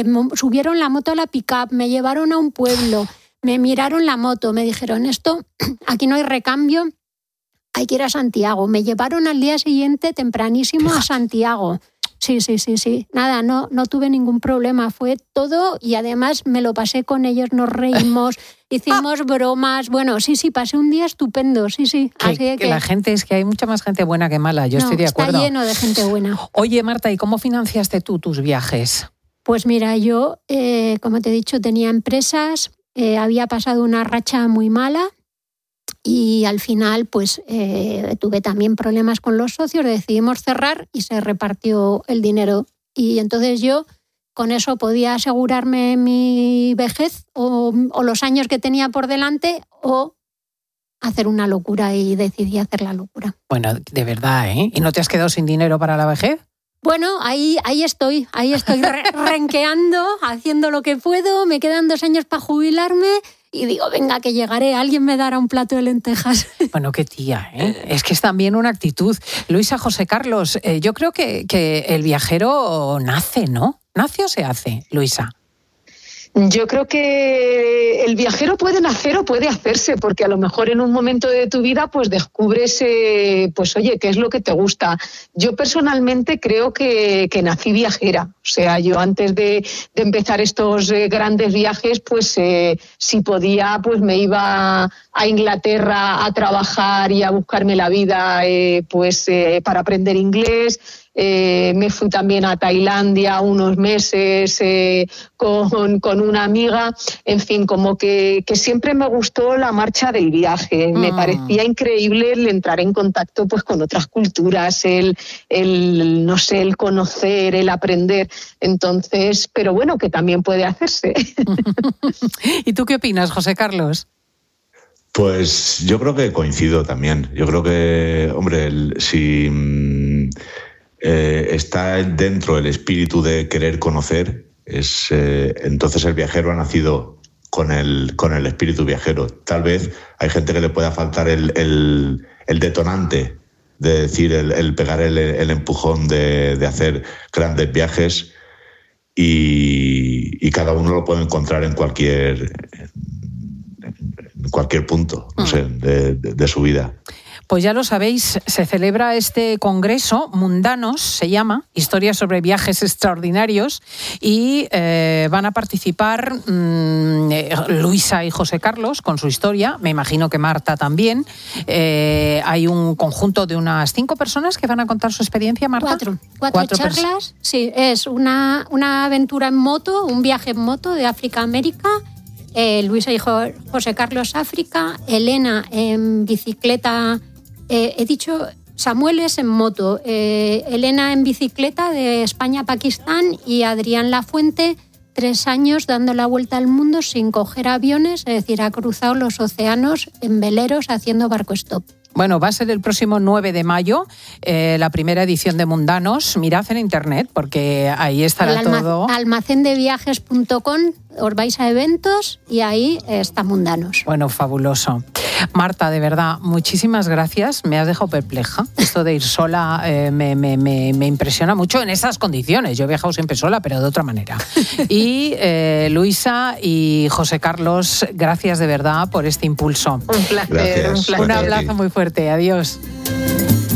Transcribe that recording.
subieron la moto a la pick-up, me llevaron a un pueblo, me miraron la moto, me dijeron, aquí no hay recambio, hay que ir a Santiago. Me llevaron al día siguiente tempranísimo a Santiago. Sí. Nada, no tuve ningún problema. Fue todo y además me lo pasé con ellos, nos reímos, hicimos bromas. Bueno, sí, pasé un día estupendo, sí. Que la gente, es que hay mucha más gente buena que mala, yo estoy de acuerdo. Está lleno de gente buena. Oye, Marta, ¿y cómo financiaste tú tus viajes? Pues mira, yo, como te he dicho, tenía empresas, había pasado una racha muy mala. Y al final, pues tuve también problemas con los socios, decidimos cerrar y se repartió el dinero. Y entonces yo con eso podía asegurarme mi vejez o los años que tenía por delante o hacer una locura y decidí hacer la locura. Bueno, de verdad, ¿eh? ¿Y no te has quedado sin dinero para la vejez? Bueno, ahí estoy renqueando, haciendo lo que puedo, me quedan 2 años para jubilarme. Y digo, venga, que llegaré, alguien me dará un plato de lentejas. Bueno, qué tía, ¿eh? Es que es también una actitud. Luisa, José Carlos, yo creo que el viajero nace, ¿no? ¿Nace o se hace, Luisa? Yo creo que el viajero puede nacer o puede hacerse, porque a lo mejor en un momento de tu vida pues descubres, pues oye, qué es lo que te gusta. Yo personalmente creo que nací viajera. O sea, yo antes de empezar estos grandes viajes, pues si podía, pues me iba a Inglaterra a trabajar y a buscarme la vida para aprender inglés. Me fui también a Tailandia unos meses con una amiga. En fin, como que siempre me gustó la marcha del viaje. Me parecía increíble el entrar en contacto pues con otras culturas, el conocer, el aprender. Entonces, pero bueno, que también puede hacerse. ¿Y tú qué opinas, José Carlos? Pues yo creo que coincido también. Yo creo que, hombre, si está dentro el espíritu de querer conocer, entonces el viajero ha nacido con el espíritu viajero. Tal vez hay gente que le pueda faltar el detonante de decir, el pegar el empujón de hacer grandes viajes, y cada uno lo puede encontrar en cualquier punto, no sé, de su vida. Pues ya lo sabéis, se celebra este congreso, Mundanos se llama, Historias sobre viajes extraordinarios, y van a participar Luisa y José Carlos con su historia, me imagino que Marta también. Hay un conjunto de unas 5 personas que van a contar su experiencia, Marta. 4 charlas, sí, es una aventura en moto, un viaje en moto de África a América. Luisa y José Carlos África, Elena en bicicleta, he dicho Samuel es en moto, Elena en bicicleta de España a Pakistán y Adrián Lafuente 3 años dando la vuelta al mundo sin coger aviones, es decir, ha cruzado los océanos en veleros haciendo barco stop. Bueno, va a ser el próximo 9 de mayo, la primera edición de Mundanos. Mirad en internet porque ahí estará todo. Almacendeviajes.com, os vais a eventos y ahí está Mundanos. Bueno, fabuloso. Marta, de verdad, muchísimas gracias. Me has dejado perpleja. Esto de ir sola me impresiona mucho en esas condiciones. Yo he viajado siempre sola, pero de otra manera. Y Luisa y José Carlos, gracias de verdad por este impulso. Un placer. Gracias. Un abrazo muy fuerte. Adiós.